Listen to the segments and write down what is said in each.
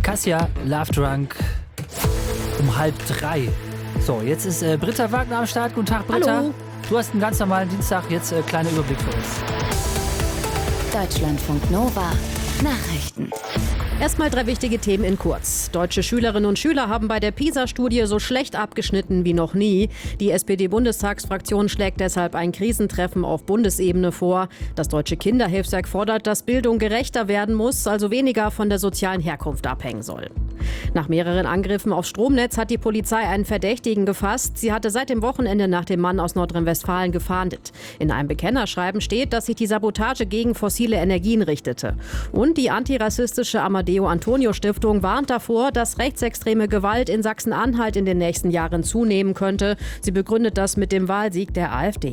Cassia, Love Drunk um 2:30. So, jetzt ist Britta Wagner am Start. Guten Tag, Britta. Hallo. Du hast einen ganz normalen Dienstag. Jetzt kleiner Überblick für uns. Deutschlandfunk Nova Nachrichten. Erstmal 3 wichtige Themen in kurz. Deutsche Schülerinnen und Schüler haben bei der PISA-Studie so schlecht abgeschnitten wie noch nie. Die SPD-Bundestagsfraktion schlägt deshalb ein Krisentreffen auf Bundesebene vor. Das Deutsche Kinderhilfswerk fordert, dass Bildung gerechter werden muss, also weniger von der sozialen Herkunft abhängen soll. Nach mehreren Angriffen aufs Stromnetz hat die Polizei einen Verdächtigen gefasst. Sie hatte seit dem Wochenende nach dem Mann aus Nordrhein-Westfalen gefahndet. In einem Bekennerschreiben steht, dass sich die Sabotage gegen fossile Energien richtete. Und die antirassistische Amadeo-Antonio-Stiftung warnt davor, dass rechtsextreme Gewalt in Sachsen-Anhalt in den nächsten Jahren zunehmen könnte. Sie begründet das mit dem Wahlsieg der AfD.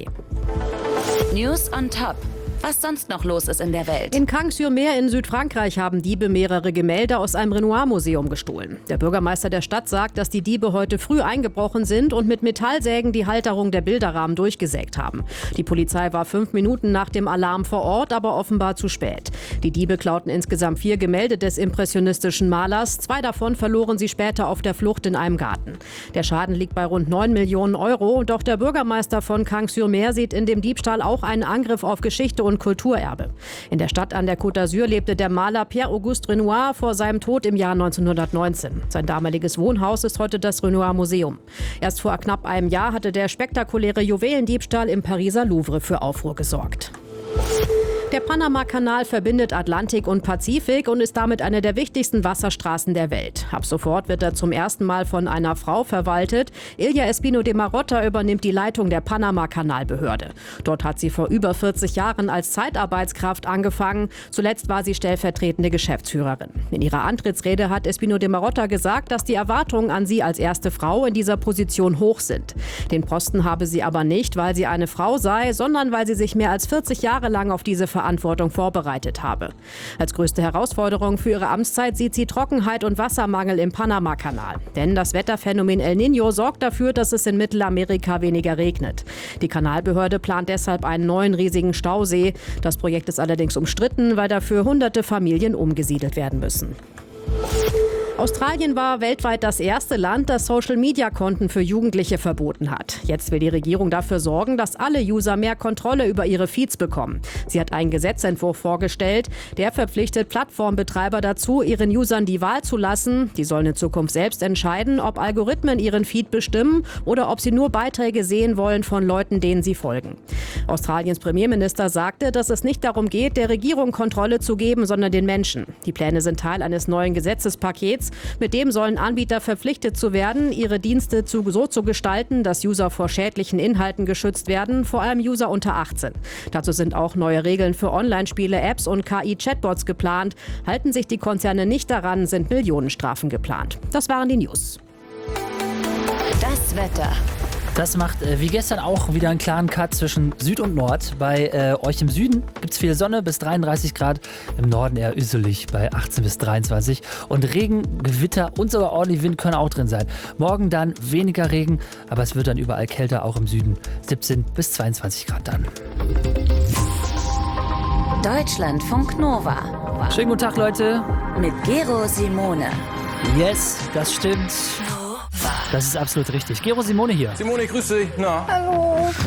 News on Top. Was sonst noch los ist in der Welt. In Cagnes-sur-Mer in Südfrankreich haben Diebe mehrere Gemälde aus einem Renoir-Museum gestohlen. Der Bürgermeister der Stadt sagt, dass die Diebe heute früh eingebrochen sind und mit Metallsägen die Halterung der Bilderrahmen durchgesägt haben. Die Polizei war 5 Minuten nach dem Alarm vor Ort, aber offenbar zu spät. Die Diebe klauten insgesamt 4 Gemälde des impressionistischen Malers. 2 davon verloren sie später auf der Flucht in einem Garten. Der Schaden liegt bei rund 9 Millionen Euro. Doch der Bürgermeister von Cagnes-sur-Mer sieht in dem Diebstahl auch einen Angriff auf Geschichte und Kulturerbe. In der Stadt an der Côte d'Azur lebte der Maler Pierre-Auguste Renoir vor seinem Tod im Jahr 1919. Sein damaliges Wohnhaus ist heute das Renoir-Museum. Erst vor knapp einem Jahr hatte der spektakuläre Juwelendiebstahl im Pariser Louvre für Aufruhr gesorgt. Der Panama-Kanal verbindet Atlantik und Pazifik und ist damit eine der wichtigsten Wasserstraßen der Welt. Ab sofort wird er zum ersten Mal von einer Frau verwaltet. Ilia Espino de Marotta übernimmt die Leitung der Panama-Kanalbehörde. Dort hat sie vor über 40 Jahren als Zeitarbeitskraft angefangen. Zuletzt war sie stellvertretende Geschäftsführerin. In ihrer Antrittsrede hat Espino de Marotta gesagt, dass die Erwartungen an sie als erste Frau in dieser Position hoch sind. Den Posten habe sie aber nicht, weil sie eine Frau sei, sondern weil sie sich mehr als 40 Jahre lang auf diese Verantwortung vorbereitet habe. Als größte Herausforderung für ihre Amtszeit sieht sie Trockenheit und Wassermangel im Panama-Kanal. Denn das Wetterphänomen El Niño sorgt dafür, dass es in Mittelamerika weniger regnet. Die Kanalbehörde plant deshalb einen neuen riesigen Stausee. Das Projekt ist allerdings umstritten, weil dafür hunderte Familien umgesiedelt werden müssen. Australien war weltweit das erste Land, das Social-Media-Konten für Jugendliche verboten hat. Jetzt will die Regierung dafür sorgen, dass alle User mehr Kontrolle über ihre Feeds bekommen. Sie hat einen Gesetzentwurf vorgestellt, der verpflichtet Plattformbetreiber dazu, ihren Usern die Wahl zu lassen. Die sollen in Zukunft selbst entscheiden, ob Algorithmen ihren Feed bestimmen oder ob sie nur Beiträge sehen wollen von Leuten, denen sie folgen. Australiens Premierminister sagte, dass es nicht darum geht, der Regierung Kontrolle zu geben, sondern den Menschen. Die Pläne sind Teil eines neuen Gesetzespakets. Mit dem sollen Anbieter verpflichtet zu werden, ihre Dienste so zu gestalten, dass User vor schädlichen Inhalten geschützt werden, vor allem User unter 18. Dazu sind auch neue Regeln für Online-Spiele, Apps und KI-Chatbots geplant. Halten sich die Konzerne nicht daran, sind Millionenstrafen geplant. Das waren die News. Das Wetter. Das macht wie gestern auch wieder einen klaren Cut zwischen Süd und Nord. Bei euch im Süden gibt es viel Sonne bis 33 Grad, im Norden eher üsselig bei 18 bis 23. Und Regen, Gewitter und sogar ordentlich Wind können auch drin sein. Morgen dann weniger Regen, aber es wird dann überall kälter, auch im Süden 17 bis 22 Grad dann. Deutschlandfunk Nova. Schönen guten Tag, Leute. Mit Gero Simone. Yes, das stimmt. Das ist absolut richtig. Gero Simone hier. Simone, grüß dich. Na? Hallo.